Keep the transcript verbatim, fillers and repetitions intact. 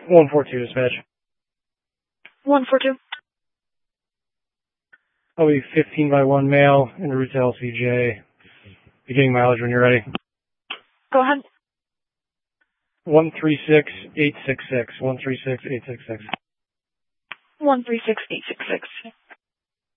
one four two dispatch. one four two. I'll be fifteen by one male, en route to L C J. Beginning mileage when you're ready. Go ahead. one three six eight six six. one three six eight six six. one three six eight six six.